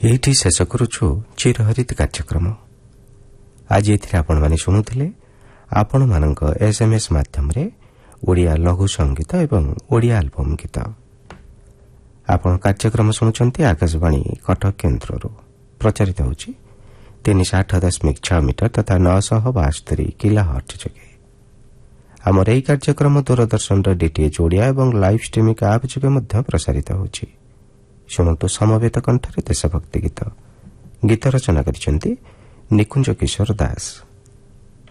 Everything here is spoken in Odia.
ଏଇଠି ଶେଷ କରୁଛୁ ଚିରହରିତ କାର୍ଯ୍ୟକ୍ରମ। ଆଜି ଏଥିରେ ଆପଣମାନେ ଶୁଣୁଥିଲେ ଆପଣମାନଙ୍କ SMS ମାଧ୍ୟମରେ ଓଡ଼ିଆ ଲଘୁ ସଙ୍ଗୀତ ଏବଂ ଓଡ଼ିଆ ଆଲବମ୍ ଗୀତ। ଆପଣ କାର୍ଯ୍ୟକ୍ରମ ଶୁଣୁଛନ୍ତି ଆକାଶବାଣୀ କଟକ କେନ୍ଦ୍ରରୁ। ପ୍ରଚାରିତ ହେଉଛି 360.6 ମିଟର ତଥା 972 କିଲୋହର୍ଟ୍ଜ ଯୋଗେ। ଆମର ଏହି କାର୍ଯ୍ୟକ୍ରମ ଦୂରଦର୍ଶନର DTH ଓଡ଼ିଆ ଏବଂ ଲାଇଭ୍ ଷ୍ଟ୍ରିମିଂ ଆପ୍ ଯୋଗେ ମଧ୍ୟ ପ୍ରସାରିତ ହେଉଛି। ଶୁଣନ୍ତୁ ସମବେତ କଣ୍ଠରେ ଦେଶଭକ୍ତି ଗୀତ। ଗୀତ ରଚନା କରିଛନ୍ତି ନିକୁଞ୍ଜ କିଶୋର ଦାସ।